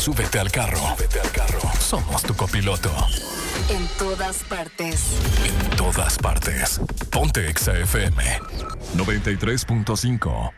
Súbete al carro. Somos tu copiloto. En todas partes. En todas partes. Ponte Exa FM 93.5.